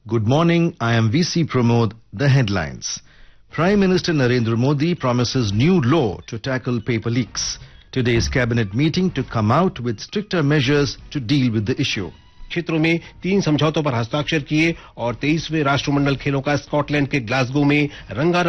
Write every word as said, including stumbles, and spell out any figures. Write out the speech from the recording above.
Good morning, I am V C Pramod. The headlines. Prime Minister Narendra Modi promises new law to tackle paper leaks. Today's cabinet meeting to come out with stricter measures to deal with the issue. क्षेत्रों में तीन समझौतों पर हस्ताक्षर किए और तेईसवें राष्ट्रमंडल खेलों का स्कॉटलैंड के ग्लासगो में रंगारंग